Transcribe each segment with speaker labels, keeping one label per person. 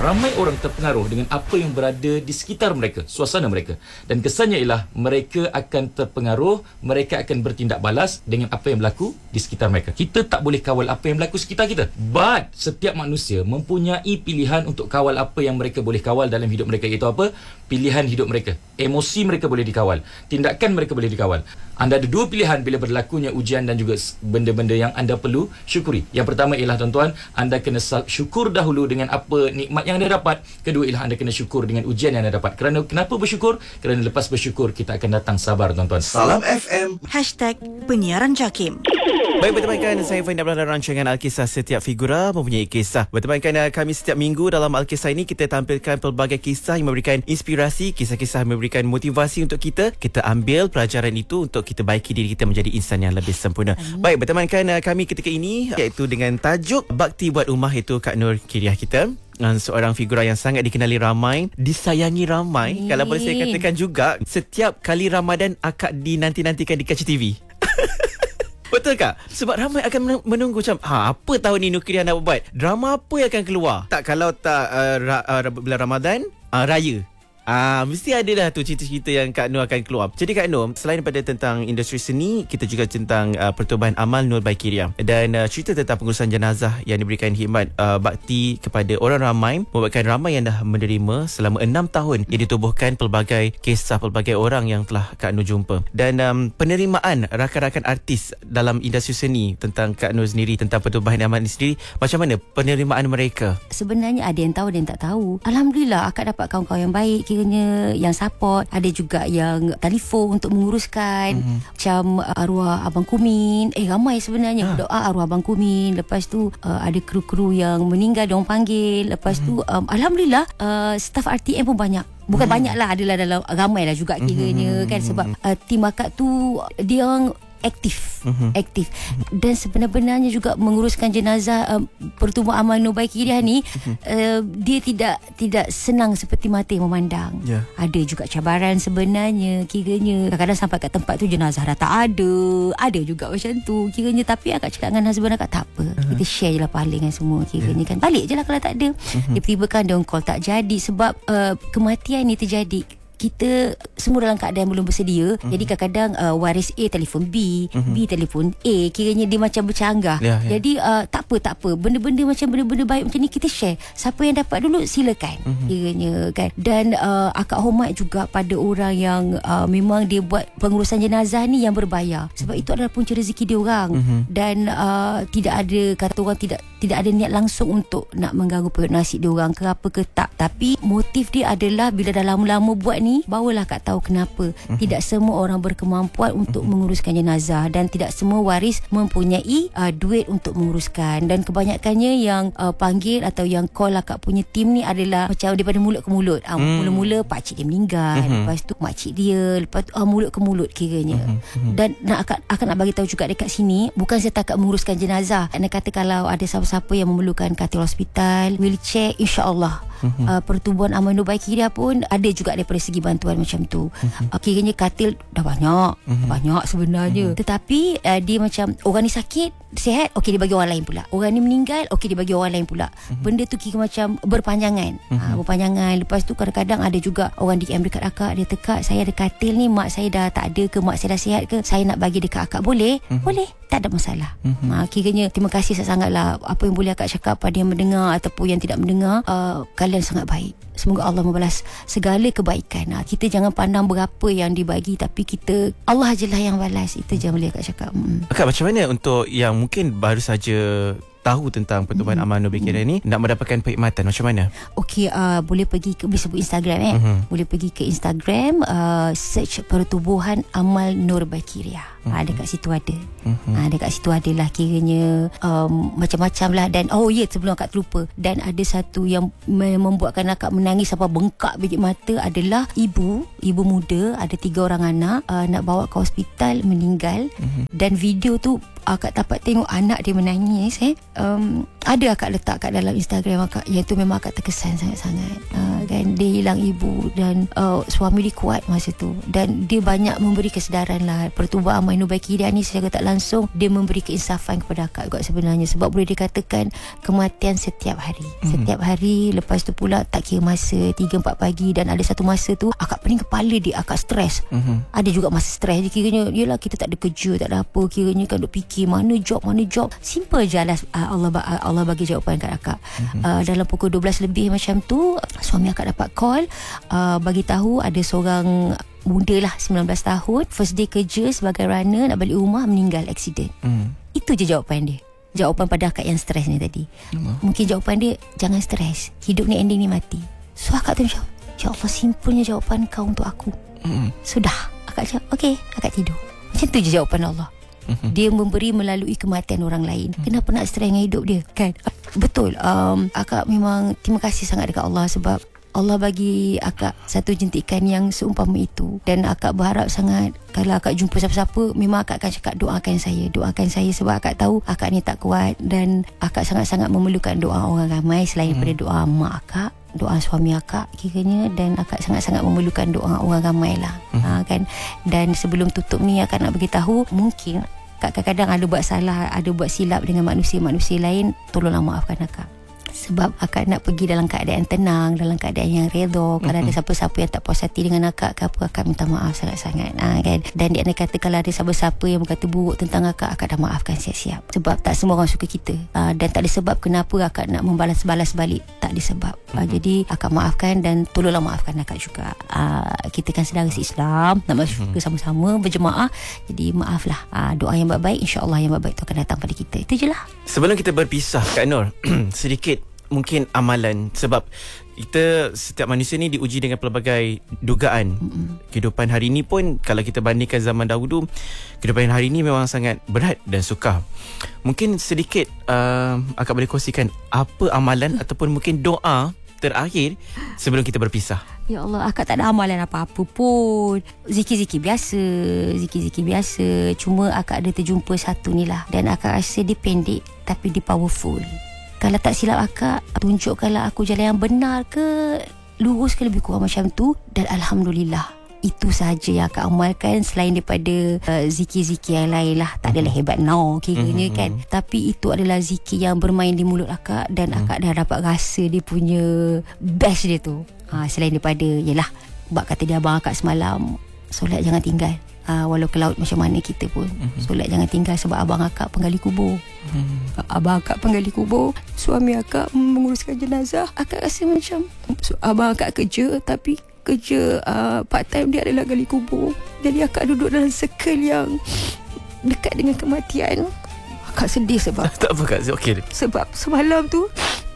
Speaker 1: Ramai orang terpengaruh dengan apa yang berada di sekitar mereka, suasana mereka. Dan kesannya ialah mereka akan terpengaruh, mereka akan bertindak balas dengan apa yang berlaku di sekitar mereka. Kita tak boleh kawal apa yang berlaku sekitar kita. But setiap manusia mempunyai pilihan untuk kawal apa yang mereka boleh kawal dalam hidup mereka, iaitu apa? Pilihan hidup mereka. Emosi mereka boleh dikawal, tindakan mereka boleh dikawal. Anda ada dua pilihan bila berlakunya ujian dan juga benda-benda yang anda perlu syukuri. Yang pertama ialah tuan-tuan, anda kena syukur dahulu dengan apa nikmat yang anda dapat. Kedua ialah anda kena syukur dengan ujian yang anda dapat. Kerana kenapa bersyukur? Kerana lepas bersyukur kita akan datang sabar, tuan-tuan.
Speaker 2: Salam FM
Speaker 3: #penyiaran JAKIM.
Speaker 4: Baik, bertemankan saya Fain dalam rancangan Alkisah. Setiap figura mempunyai kisah. Bertemankan kami setiap minggu dalam Alkisah ini kita tampilkan pelbagai kisah yang memberikan inspirasi, kisah-kisah yang memberikan motivasi untuk kita. Kita ambil pelajaran itu untuk kita baiki diri kita menjadi insan yang lebih sempurna. Baik, bertemankan kami ketika ini iaitu dengan tajuk Bakti Buat Rumah, itu Kak Nur Kiriah kita. Seorang figura yang sangat dikenali ramai, disayangi ramai. Kalau boleh saya katakan juga, setiap kali Ramadan akak dinanti-nantikan di Kaca TV. Betul tak? Sebab ramai akan menunggu macam apa tahun ni Nur Kiriah nak buat? Drama apa yang akan keluar? Tak, kalau tak bulan Ramadan, raya. Mesti ada dah tu cerita-cerita yang Kak Nur akan keluar. Jadi Kak Nur, selain daripada tentang industri seni, kita juga tentang pertubuhan amal Nur by Kiriah. Dan cerita tentang pengurusan jenazah yang diberikan khidmat bakti kepada orang ramai, membuatkan ramai yang dah menerima selama 6 tahun yang ditubuhkan pelbagai kisah, pelbagai orang yang telah Kak Nur jumpa. Dan penerimaan rakan-rakan artis dalam industri seni tentang Kak Nur sendiri, tentang pertubuhan amal ini sendiri, macam mana penerimaan mereka?
Speaker 5: Sebenarnya ada yang tahu, ada yang tak tahu. Alhamdulillah akak dapat kawan-kawan yang baik, yang support. Ada juga yang telefon untuk menguruskan, macam arwah Abang Kumin. Ramai sebenarnya berdoa arwah Abang Kumin. Lepas tu ada kru-kru yang meninggal, diorang panggil. Lepas tu Alhamdulillah staff RTM pun banyak. Bukan banyak lah, adalah dalam ramai lah juga kiranya kan. Sebab tim akak tu dia orang aktif. Dan sebenarnya juga menguruskan jenazah pertubuhan amal Nur by Kiriah ni, dia tidak senang seperti mata yang memandang. Ada juga cabaran sebenarnya kiranya. Kadang-kadang sampai kat tempat tu jenazah dah tak ada juga macam tu kiranya. Tapi akak cakap dengan husband akak, tak apa, kita share je lah pahala dengan semua kiranya kan. Balik je lah kalau tak ada. Tiba-tiba kan dia call tak jadi. Sebab kematian ni terjadi, kita semua dalam keadaan belum bersedia. Jadi kadang-kadang waris A telefon B, B telefon A, kiranya dia macam bercanggah. Jadi tak apa, benda-benda macam benda-benda baik macam ni kita share. Siapa yang dapat dulu silakan, kiranya kan. Dan akak hormat juga pada orang yang memang dia buat pengurusan jenazah ni yang berbayar. Sebab itu adalah punca rezeki dia orang. Dan tidak ada, kata orang, tidak ada niat langsung untuk nak mengganggu perut nasi dia orang ke apa ke tak. Tapi motif dia adalah bila dah lama-lama buat ni, barulah Kak tahu kenapa tidak semua orang berkemampuan untuk menguruskan jenazah, dan tidak semua waris mempunyai duit untuk menguruskan. Dan kebanyakannya yang panggil atau yang call Kak punya tim ni adalah macam daripada mulut ke mulut. Mula-mula pakcik dia meninggal, lepas tu makcik dia, lepas tu mulut ke mulut kiranya. Dan akak nak bagi tahu juga dekat sini, bukan saya takat menguruskan jenazah. Nak kata kalau ada siapa-siapa yang memerlukan katil hospital, wheelchair, insya-Allah pertubuhan amal Nur by Kiriah pun ada juga daripada segi bantuan macam tu. Kiranya katil dah banyak sebenarnya. Tetapi dia macam orang ni sakit, sihat, okey dia bagi orang lain pula. Orang ni meninggal, okey dia bagi orang lain pula. Benda tu kira macam berpanjangan. Berpanjangan. Lepas tu kadang-kadang ada juga orang DM dekat akak, dia tekak, saya ada katil ni, mak saya dah tak ada ke, mak saya dah sihat ke, saya nak bagi dekat akak, boleh? Boleh, tak ada masalah. Kiranya terima kasih sangat-sangatlah apa yang boleh akak cakap pada yang mendengar ataupun yang tidak mendengar. Kalian sangat baik. Semoga Allah membalas segala kebaikan. Kita jangan pandang berapa yang dibagi, tapi kita, Allah je lah yang balas. Itu je boleh akak cakap.
Speaker 4: Akak, macam mana untuk yang mungkin baru saja tahu tentang pertubuhan amal Nur by Kiriah ni, nak mendapatkan perkhidmatan macam mana? Okey,
Speaker 5: boleh pergi ke, boleh sebut Instagram boleh pergi ke Instagram, search pertubuhan amal Nur by Kiriah. Dekat situ ada. Dekat situ adalah kiranya macam-macam lah. Dan sebelum akak terlupa, dan ada satu yang membuatkan akak menangis sampai bengkak bibir mata adalah ibu muda, ada 3 orang anak, nak bawa ke hospital, meninggal. Dan video tu akak dapat tengok anak dia menangis. Ada akak letak kat dalam Instagram akak, yang tu memang akak terkesan sangat-sangat. Kan dia hilang ibu, dan suami dia kuat masa tu, dan dia banyak memberi kesedaran lah. Pertubuhan amal Ainul Baqir ni secara tak langsung dia memberi keinsafan kepada akak juga sebenarnya, sebab boleh dikatakan kematian setiap hari. Setiap hari. Lepas tu pula tak kira masa 3-4 pagi, dan ada satu masa tu akak pening kepala dia, akak stres. Ada juga masa stres dia, kiranya yelah kita tak ada kerja, tak ada apa, kiranya kan duk fikir mana job. Simple je lah. Allah bagi jawapan kat akak. Dalam pukul 12 lebih macam tu, suami akak dapat call, bagi tahu ada seorang muda lah, 19 tahun, first day kerja sebagai runner, nak balik rumah, meninggal accident. Itu je jawapan dia. Jawapan pada akak yang stres ni tadi. Mungkin jawapan dia, jangan stres, hidup ni ending ni mati. So akak tu macam, ya Allah, simpelnya jawapan kau untuk aku. Sudah. Akak macam, okey, akak tidur. Macam tu je jawapan Allah. Dia memberi melalui kematian orang lain. Kenapa nak stres dengan hidup dia, kan? Betul. Akak memang terima kasih sangat dekat Allah, sebab Allah bagi akak satu jentikan yang seumpama itu. Dan akak berharap sangat, kalau akak jumpa siapa-siapa, memang akak akan cakap doakan saya, sebab akak tahu akak ni tak kuat, dan akak sangat-sangat memerlukan doa orang ramai selain daripada doa mak akak, doa suami akak kiranya, dan akak sangat-sangat memerlukan doa orang ramai lah. Kan. Dan sebelum tutup ni, akak nak beritahu, mungkin akak kadang-kadang ada buat salah, ada buat silap dengan manusia-manusia lain. Tolonglah maafkan akak, sebab akak nak pergi dalam keadaan tenang, dalam keadaan yang redha. Kalau ada siapa-siapa yang tak puas hati dengan akak ke apa, akak minta maaf sangat-sangat. Kan? Dan dia nak kata, kalau ada siapa-siapa yang berkata buruk tentang akak dah maafkan siap-siap. Sebab tak semua orang suka kita. Dan tak ada sebab kenapa akak nak membalas-balas balik. Tak ada sebab. Jadi akak maafkan, dan tolonglah maafkan akak juga. Kita kan saudara se-Islam, nak masuk sama-sama berjemaah. Jadi maaflah. Doa yang baik-baik, insya-Allah yang baik-baik tu akan datang pada kita. Itu je lah.
Speaker 4: Sebelum kita berpisah, Kak Nur, sedikit mungkin amalan, sebab kita setiap manusia ni diuji dengan pelbagai dugaan. Kehidupan hari ni pun, kalau kita bandingkan zaman dahulu, kehidupan hari ni memang sangat berat dan sukar. Mungkin sedikit akak boleh kongsikan apa amalan ataupun mungkin doa terakhir sebelum kita berpisah.
Speaker 5: Ya Allah, akak tak ada amalan apa-apa pun. Zikir-zikir biasa. Cuma akak ada terjumpa satu ni lah, dan akak rasa dia pendek tapi dia powerful. Kalau tak silap akak, tunjukkanlah aku jalan yang benar ke, lurus ke, lebih kurang macam tu. Dan Alhamdulillah, itu sahaja yang akak amalkan, selain daripada zikir-zikir yang lain lah. Tak adalah hebat kiranya kan. Tapi itu adalah zikir yang bermain di mulut akak, dan akak dah dapat rasa dia punya best dia tu. Selain daripada, yelah, bab kata dia abang akak semalam, solat jangan tinggal. Walau ke laut macam mana kita pun, solat jangan tinggal, sebab abang akak penggali kubur. Abang akak penggali kubur, suami akak menguruskan jenazah. Akak rasa macam abang akak kerja, tapi kerja part time dia adalah gali kubur. Jadi akak duduk dalam circle yang dekat dengan kematian. Akak sedih sebab
Speaker 4: tak apa Kak, okey.
Speaker 5: Sebab semalam tu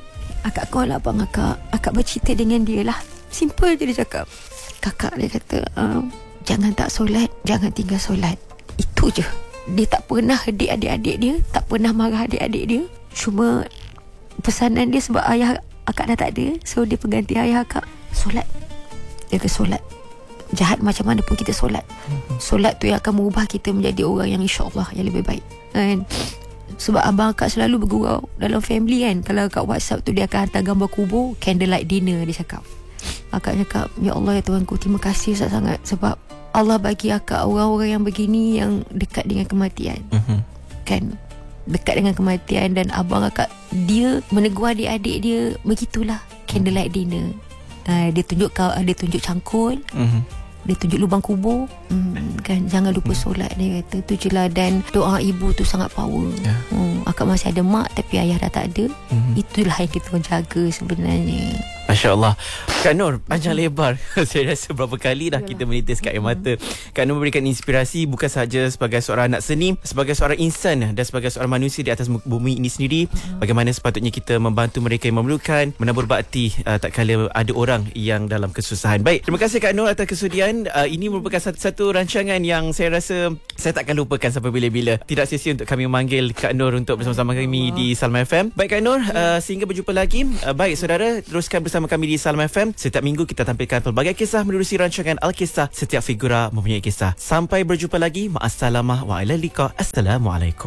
Speaker 5: akak call abang akak bercerita dengan dia lah. Simple je dia cakap, kakak dia kata, jangan tak solat, jangan tinggal solat. Itu je. Dia tak pernah hediak adik-adik dia, tak pernah marah adik-adik dia. Cuma pesanan dia, sebab ayah akak dah tak ada, so dia pengganti ayah akak, solat. Dia kata solat. Jahat macam mana pun kita solat. Solat tu yang akan mengubah kita menjadi orang yang insya-Allah yang lebih baik. Kan? Sebab abang akak selalu bergurau dalam family kan. Kalau kat WhatsApp tu dia akan hantar gambar kubur, candlelight dinner dia cakap. Akak cakap, ya Allah ya Tuhanku, terima kasih sangat, sebab Allah bagi akak orang-orang yang begini, yang dekat dengan kematian. Kan, dekat dengan kematian. Dan abang akak, dia menegur adik-adik dia, begitulah candlelight dinner. Dia tunjuk cangkul, dia tunjuk lubang kubur, kan, jangan lupa solat. Dia kata tu je lah. Dan doa ibu tu sangat power. Akak masih ada mak, tapi ayah dah tak ada. Itulah yang kita jaga sebenarnya.
Speaker 4: Masya Allah. Kak Nur, panjang lebar saya rasa berapa kali dah kita menitiskan air mata. Kak Nur memberikan inspirasi bukan sahaja sebagai seorang anak seni, sebagai seorang insan dan sebagai seorang manusia di atas bumi ini sendiri. Bagaimana sepatutnya kita membantu mereka yang memerlukan, menabur bakti tak kala ada orang yang dalam kesusahan. Baik, terima kasih Kak Nur atas kesudian. Ini merupakan satu rancangan yang saya rasa saya takkan lupakan sampai bila-bila. Tidak sia-sia untuk kami memanggil Kak Nur untuk bersama-sama kami di Salma FM. Baik Kak Nur, sehingga berjumpa lagi. Baik saudara, teruskan bersama kami di Salma FM. Setiap minggu kita tampilkan pelbagai kisah menerusi rancangan Al-Kisah. Setiap figura mempunyai kisah. Sampai berjumpa lagi. Ma'assalamah wa ila liqa. Assalamualaikum.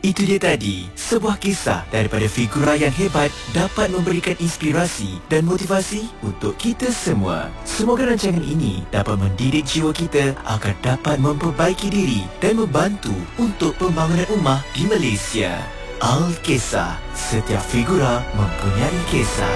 Speaker 4: Itu dia tadi, sebuah kisah daripada figura yang hebat dapat memberikan inspirasi dan motivasi untuk kita semua. Semoga rancangan ini dapat mendidik jiwa kita agar dapat memperbaiki diri dan membantu untuk pembangunan ummah di Malaysia. Al-Kisah, setiap figura mempunyai kisah.